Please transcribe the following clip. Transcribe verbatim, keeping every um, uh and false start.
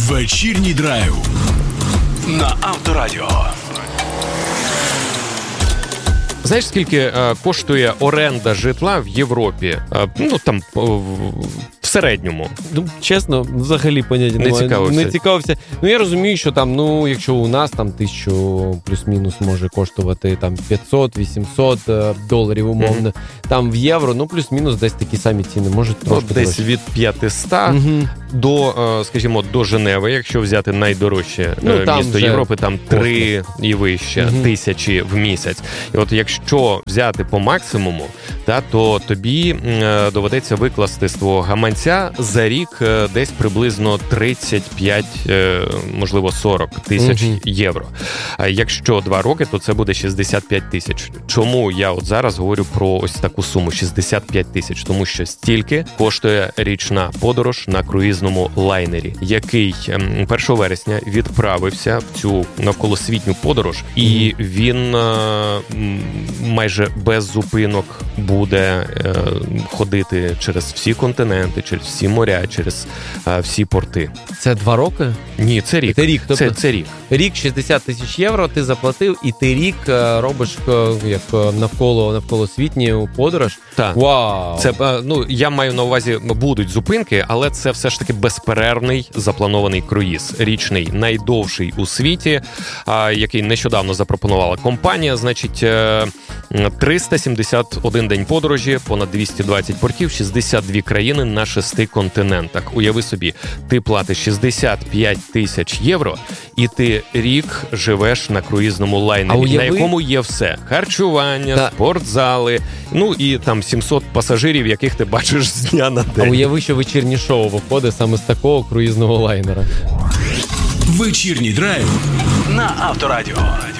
Вечірній драйв на Авторадіо. Знаєш, скільки е, коштує оренда житла в Європі? Е, ну, там, е, в середньому. Ну, чесно, взагалі поняття не цікавився. Не цікавився. Ну, я розумію, що там, ну, якщо у нас там тисячу плюс-мінус може коштувати там п'ятсот-вісімсот доларів умовно, mm-hmm. там в євро, ну, плюс-мінус десь такі самі ціни, може трошки ну, десь від п'ятсот mm-hmm. до, скажімо, до Женеви, якщо взяти найдорожче ну, місто Європи, там три і вище mm-hmm. тисячі в місяць. І от якщо взяти по максимуму, та, то тобі е, доведеться викласти з твого гаманця за рік е, десь приблизно тридцять п'ять, е, можливо, сорок тисяч mm-hmm. євро. А якщо два роки, то це буде шістдесят п'ять тисяч. Чому я от зараз говорю про ось таку суму шістдесят п'ять тисяч? Тому що стільки коштує річна подорож на круїзному лайнері, який е, першого вересня відправився в цю навколосвітню подорож, і він е, майже без зупинок буде е, ходити через всі континенти, через всі моря, через е, всі порти. Це два роки? Ні, це рік. Це рік. Тобто це, це рік. Рік шістдесят тисяч євро ти заплатив, і ти рік е, робиш е, як навколо навколосвітню подорож. Так. Вау! Це, е, ну, я маю на увазі, будуть зупинки, але це все ж таки безперервний запланований круїз. Річний, найдовший у світі, е, який нещодавно запропонувала компанія. Значить, е, триста сімдесят один день подорожі, понад двісті двадцять портів, шістдесят дві країни на шести континентах. Уяви собі, ти платиш шістдесят п'ять тисяч євро, і ти рік живеш на круїзному лайнері, уяви... на якому є все. Харчування, Та... спортзали, ну і там сімсот пасажирів, яких ти бачиш з дня на день. А уяви, що вечірнє шоу виходить саме з такого круїзного лайнера. Вечірній драйв на Авторадіо.